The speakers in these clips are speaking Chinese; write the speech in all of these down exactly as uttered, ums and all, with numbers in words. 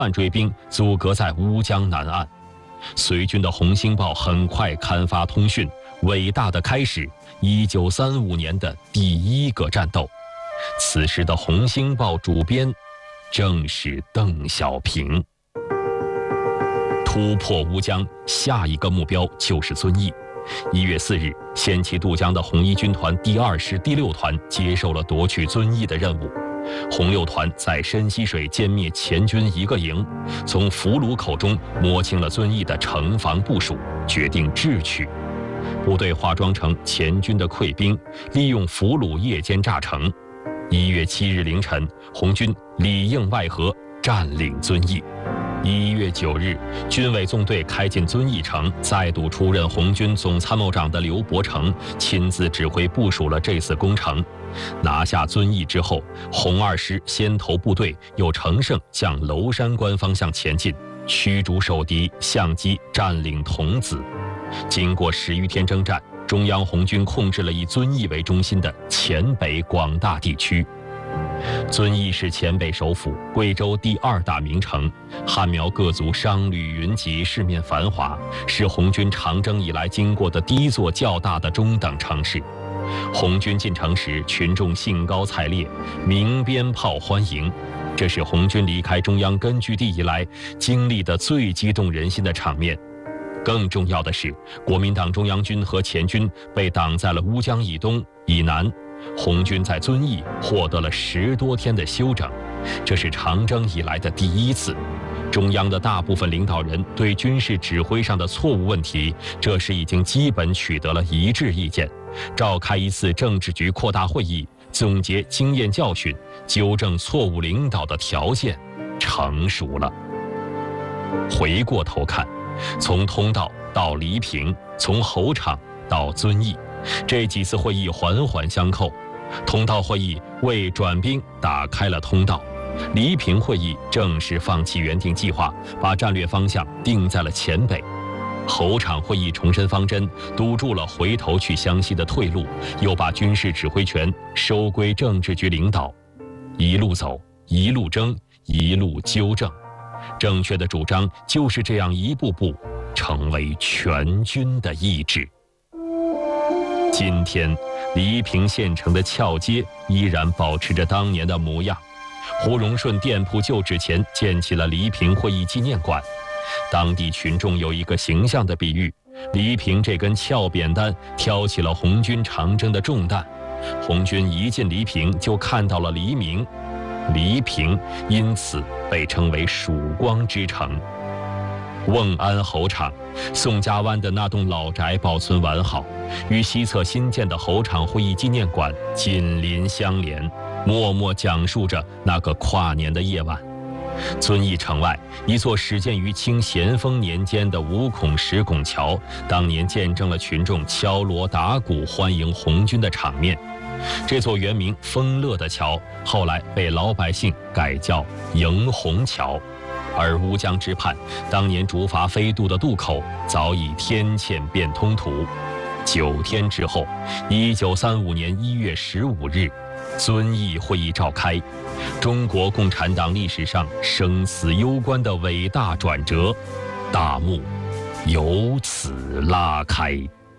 万追兵阻隔在乌江南岸。随军的红星报很快刊发通讯，伟大的开始一九三五年的第一个战斗。此时的红星报主编正是邓小平。突破乌江，下一个目标就是遵义。一月四日，先期渡江的红一军团第二师第六团接受了夺取遵义的任务。红六团在深溪水歼灭前军一个营，从俘虏口中摸清了遵义的城防部署，决定智取。部队化妆成前军的溃兵，利用俘虏夜间炸城。一月七日凌晨，红军里应外合，占领遵义。一月九日，军委纵队开进遵义城，再度出任红军总参谋长的刘伯承亲自指挥部署了这次工程。拿下遵义之后，红二师先头部队又乘胜向娄山关方向前进，驱逐守敌，相机占领桐梓。经过十余天征战，中央红军控制了以遵义为中心的黔北广大地区。遵义是黔北首府，贵州第二大名城，汉苗各族商旅云集，市面繁华，是红军长征以来经过的第一座较大的中等城市。红军进城时，群众兴高采烈，鸣鞭炮欢迎，这是红军离开中央根据地以来经历的最激动人心的场面。更重要的是，国民党中央军和黔军被挡在了乌江以东、以南。红军在遵义获得了十多天的休整，这是长征以来的第一次。中央的大部分领导人对军事指挥上的错误问题，这时已经基本取得了一致意见。召开一次政治局扩大会议，总结经验教训，纠正错误领导的条件成熟了。回过头看，从通道到黎平，从侯场到遵义，这几次会议环环相扣。通道会议为转兵打开了通道，黎平会议正式放弃原定计划，把战略方向定在了黔北。侯场会议重申方针，堵住了回头去湘西的退路，又把军事指挥权收归政治局领导。一路走，一路争，一路纠正，正确的主张就是这样一步步成为全军的意志。今天，黎平县城的翘街依然保持着当年的模样。胡荣顺店铺旧址前建起了黎平会议纪念馆。当地群众有一个形象的比喻：黎平这根翘扁担挑起了红军长征的重担。红军一进黎平就看到了黎明，黎平因此被称为曙光之城。瓮安侯场，宋家湾的那栋老宅保存完好，与西侧新建的侯场会议纪念馆紧邻相连，默默讲述着那个跨年的夜晚。遵义城外，一座始建于清咸丰年间的五孔石拱桥，当年见证了群众敲锣打鼓欢迎红军的场面。这座原名丰乐的桥，后来被老百姓改叫迎红桥。而乌江之畔，当年竹筏飞渡的渡口早已天堑变通途。九天之后，一九三五年一月十五日，遵义会议召开，中国共产党历史上生死攸关的伟大转折，大幕由此拉开。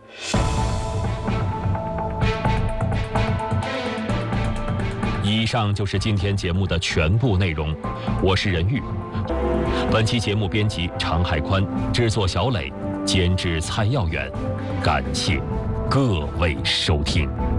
以上就是今天节目的全部内容，我是任玉。本期节目编辑常海宽，制作小磊，监制蔡耀远。感谢各位收听。